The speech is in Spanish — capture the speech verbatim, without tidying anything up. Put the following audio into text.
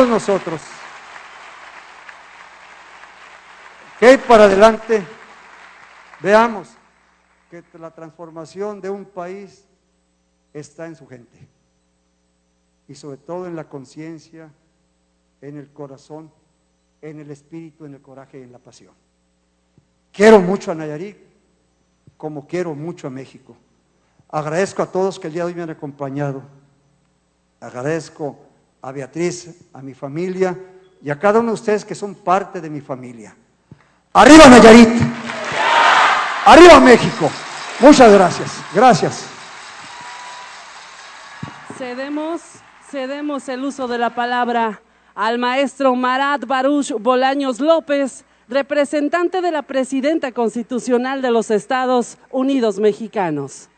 todos nosotros. Que para adelante veamos que la transformación de un país está en su gente y sobre todo en la conciencia, en el corazón, en el espíritu, en el coraje y en la pasión. Quiero mucho a Nayarit como quiero mucho a México. Agradezco a todos que el día de hoy me han acompañado. Agradezco a Beatriz, a mi familia y a cada uno de ustedes que son parte de mi familia. ¡Arriba Nayarit! ¡Arriba México! Muchas gracias. Gracias. Cedemos, cedemos el uso de la palabra al maestro Marat Baruch Bolaños López, representante de la Presidenta Constitucional de los Estados Unidos Mexicanos.